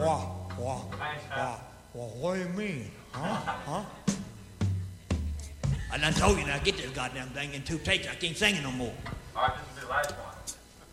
What do you mean? Huh? I done told you now, get this goddamn thing in 2 takes. I can't sing it no more. All right, this will be the last one.